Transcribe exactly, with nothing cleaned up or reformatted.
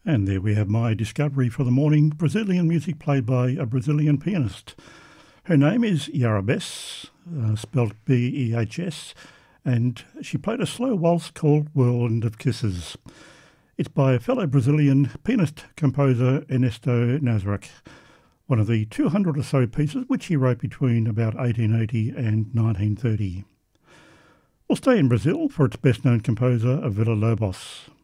And there we have my discovery for the morning, Brazilian music played by a Brazilian pianist. Her name is Yara Bess, uh, spelled B E H S, and she played a slow waltz called Whirlwind of Kisses. It's by a fellow Brazilian pianist-composer Ernesto Nazarek, one of the two hundred or so pieces which he wrote between about eighteen eighty and nineteen thirty. We'll stay in Brazil for its best-known composer, Villa Lobos.